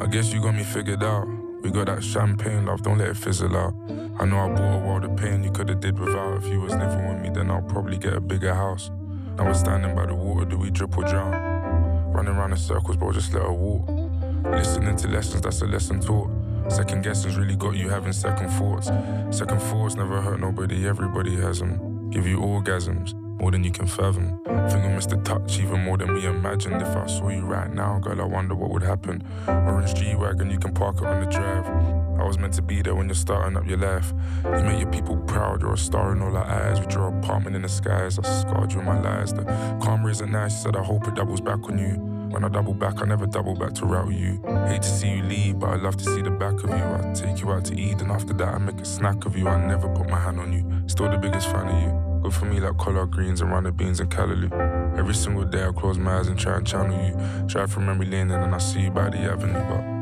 I guess you got me figured out. We got that champagne love, don't let it fizzle out. I know I bought a world of pain you could've did without. If you was living with me, then I'll probably get a bigger house. Now we're standing by the water, do we drip or drown? Running around in circles, bro, just let her walk. Listening to lessons, that's a lesson taught. Second guessing's really got you having second thoughts. Second thoughts never hurt nobody, everybody has them. Give you orgasms, more than you can fathom. Think I missed the touch even more than we imagined. If I saw you right now, girl, I wonder what would happen. Orange G-Wagon, you can park it on the drive. I was meant to be there when you're starting up your life. You make your people proud, you're a star in all our eyes. With your apartment in the skies, I scarred you in my lies. The karma isn't nice, you said I hope it doubles back on you. When I double back, I never double back to route you. Hate to see you leave, but I love to see the back of you. I take you out to eat, and after that I make a snack of you. I never put my hand on you, still the biggest fan of you. Good for me like collard greens and runner beans and callaloo. Every single day I close my eyes and try and channel you. Drive from memory lane and then I see you by the avenue, but